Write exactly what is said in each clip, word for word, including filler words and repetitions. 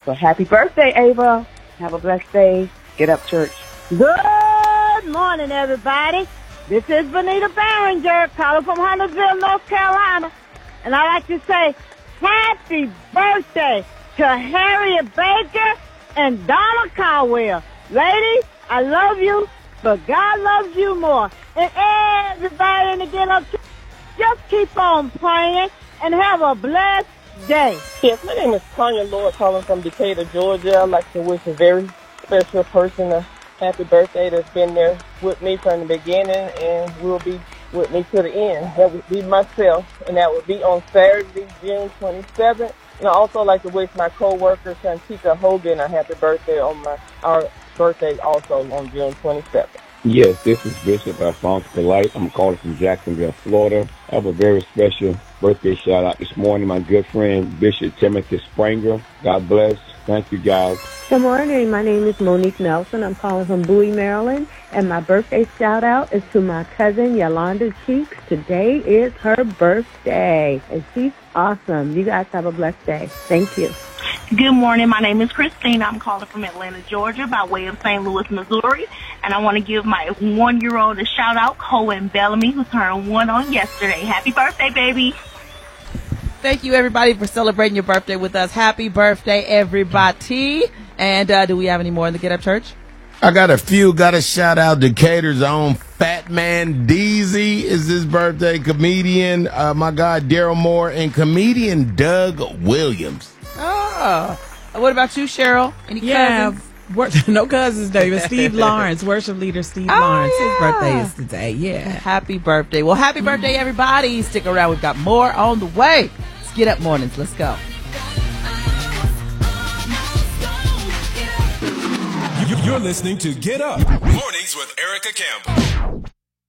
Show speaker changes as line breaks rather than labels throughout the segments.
So happy birthday, Ava. Have a blessed day. Get up, church.
Good morning, everybody. This is Benita Barringer calling from Huntersville, North Carolina. And I'd like to say happy birthday to Harriet Baker and Donna Caldwell. Ladies, I love you, but God loves you more. And everybody in the Get Up, just keep on praying and have a blessed day.
Yes, my name is Tanya Lord calling from Decatur, Georgia. I'd like to wish a very special person a happy birthday that's been there with me from the beginning and will be with me to the end. That would be myself, and that would be on Saturday, June twenty-seventh. And I also like to wish my co-worker, Shantika Hogan, a happy birthday on my our birthday also on June twenty-seventh.
Yes, this is Bishop Alphonse Polite. I'm calling from Jacksonville, Florida. I have a very special birthday shout out this morning. My good friend, Bishop Timothy Spranger. God bless. Thank you, guys.
Good morning. My name is Monique Nelson. I'm calling from Bowie, Maryland. And my birthday shout out is to my cousin, Yolanda Cheeks. Today is her birthday. And she's awesome. You guys have a blessed day. Thank you.
Good morning. My name is Christine. I'm calling from Atlanta, Georgia, by way of Saint Louis, Missouri. And I want to give my one-year-old a shout-out, Cohen Bellamy, who turned one on yesterday. Happy birthday, baby.
Thank you, everybody, for celebrating your birthday with us. Happy birthday, everybody. And uh, do we have any more in the Get Up Church?
I got a few. Got to shout out Decatur's own Fat Man Deezy is his birthday. Comedian, uh, my God, Daryl Moore, and comedian Doug Williams.
Oh. What about you, Cheryl? Any
yeah,
cousins?
Wor- no cousins, David. Steve Lawrence, worship leader Steve
Oh,
Lawrence.
yeah.
His birthday is today. Yeah.
Happy birthday. Well, happy birthday, everybody. Stick around. We've got more on the way. Let's Get Up Mornings. Let's go.
You're listening to Get Up Mornings with Erica Campbell.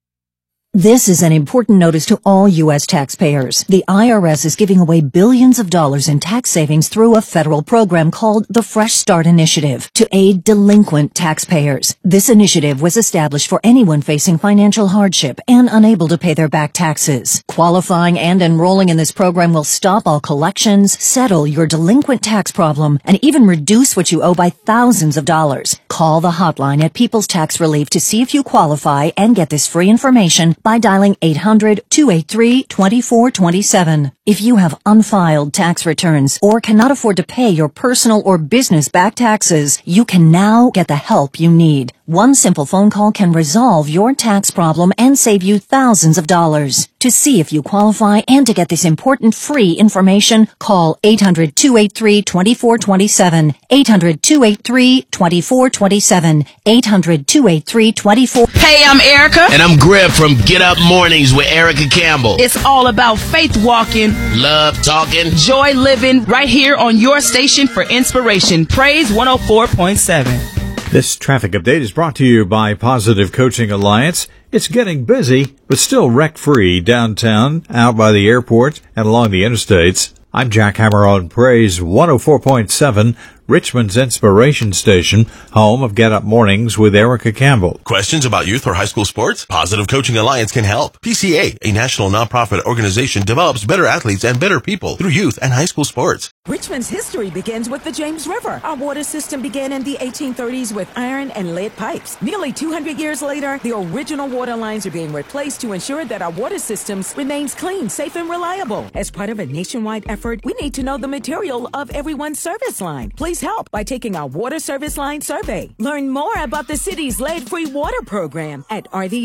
This is an important notice to all U S taxpayers. The I R S is giving away billions of dollars in tax savings through a federal program called the Fresh Start Initiative to aid delinquent taxpayers. This initiative was established for anyone facing financial hardship and unable to pay their back taxes. Qualifying and enrolling in this program will stop all collections, settle your delinquent tax problem, and even reduce what you owe by thousands of dollars. Call the hotline at People's Tax Relief to see if you qualify and get this free information by dialing eight hundred, two eight three, two four two seven. If you have unfiled tax returns or cannot afford to pay your personal or business back taxes, you can now get the help you need. One simple phone call can resolve your tax problem and save you thousands of dollars. To see if you qualify and to get this important free information, call eight hundred, two eight three, two four two seven, eight hundred, two eight three, two four two seven, eight hundred, two eight three, two four.
Hey, I'm Erica.
And I'm Greg from Get Up Mornings with Erica Campbell.
It's all about faith walking,
love talking,
joy living, right here on your station for inspiration. Praise one oh four point seven.
This traffic update is brought to you by Positive Coaching Alliance. It's getting busy, but still wreck-free downtown, out by the airport, and along the interstates. I'm Jack Hammer on Praise one oh four point seven, Richmond's inspiration station, home of Get Up Mornings with Erica Campbell.
Questions about youth or high school sports? Positive Coaching Alliance can help. P C A, a national nonprofit organization, develops better athletes and better people through youth and high school sports.
Richmond's history begins with the James River. Our water system began in the eighteen thirties with iron and lead pipes. Nearly two hundred years later, the original water lines are being replaced to ensure that our water systems remains clean, safe, and reliable. As part of a nationwide effort, we need to know the material of everyone's service line. Please help by taking our water service line survey. Learn more about the city's lead-free water program at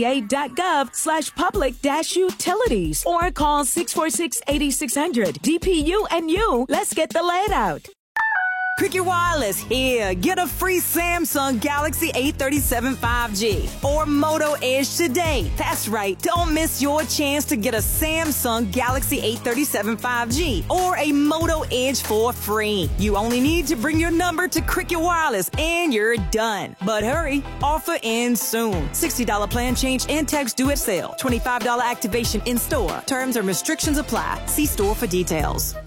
rva.gov slash public dash utilities or call six four six, eight six zero zero. D P U and you, let's get the lead out.
Cricket Wireless here. Get a free Samsung Galaxy A thirty-seven five G or Moto Edge today. That's right. Don't miss your chance to get a Samsung Galaxy A thirty-seven five G or a Moto Edge for free. You only need to bring your number to Cricket Wireless and you're done. But hurry, offer ends soon. sixty dollars plan change and tax due at sale. twenty-five dollars activation in store. Terms and restrictions apply. See store for details.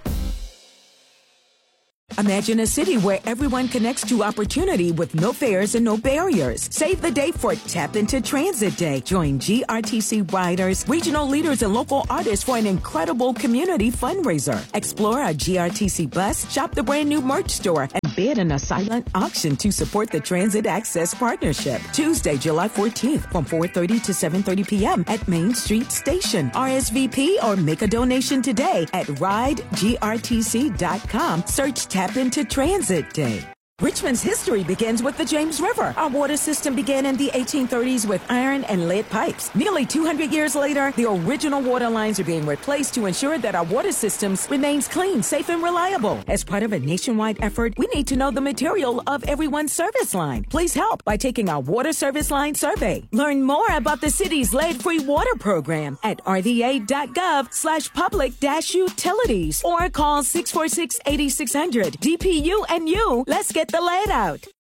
Imagine a city where everyone connects to opportunity with no fares and no barriers. Save the date for Tap Into Transit Day. Join G R T C riders, regional leaders, and local artists for an incredible community fundraiser. Explore our G R T C bus, shop the brand new merch store, and bid in a silent auction to support the Transit Access Partnership. Tuesday, July fourteenth from four thirty to seven thirty p.m. at Main Street Station. R S V P or make a donation today at ride G R T C dot com. Search Tap Into Transit Day. Richmond's history begins with the James River. Our water system began in the eighteen thirties with iron and lead pipes. Nearly two hundred years later, the original water lines are being replaced to ensure that our water systems remains clean, safe, and reliable. As part of a nationwide effort, we need to know the material of everyone's service line. Please help by taking our water service line survey. Learn more about the city's lead-free water program at r v a dot gov slash public dash utilities or call six four six, eight six zero zero. D P U and you, let's get the lead out.